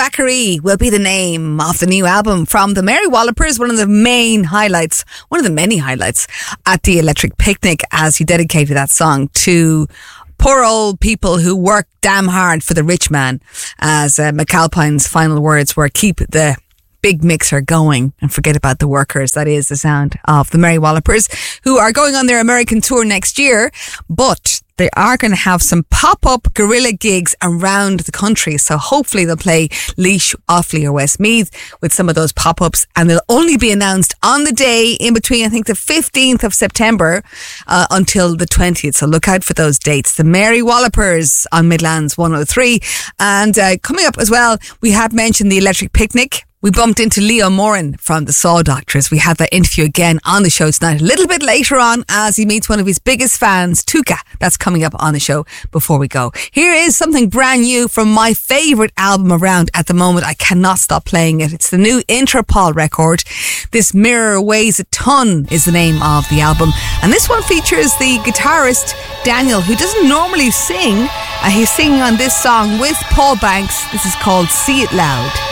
Wackery will be the name of the new album from the Mary Wallopers, one of the many highlights at the Electric Picnic, as he dedicated that song to poor old people who work damn hard for the rich man, as McAlpine's final words were, keep the big mixer going and forget about the workers. That is the sound of the Mary Wallopers, who are going on their American tour next year, but they are going to have some pop-up guerrilla gigs around the country. So hopefully they'll play Laois, Offaly or Westmeath with some of those pop-ups, and they'll only be announced on the day in between, I think, the 15th of September until the 20th. So look out for those dates. The Mary Wallopers on Midlands 103. And coming up as well, we have mentioned the Electric Picnic. We bumped into Leo Moran from the Saw Doctors. We had that interview again on the show tonight, a little bit later on, as he meets one of his biggest fans, Tuka. That's coming up on the show before we go. Here is something brand new from my favourite album around at the moment. I cannot stop playing it. It's the new Interpol record. This Mirror Weighs a Ton is the name of the album. And this one features the guitarist Daniel, who doesn't normally sing. He's singing on this song with Paul Banks. This is called See It Loud.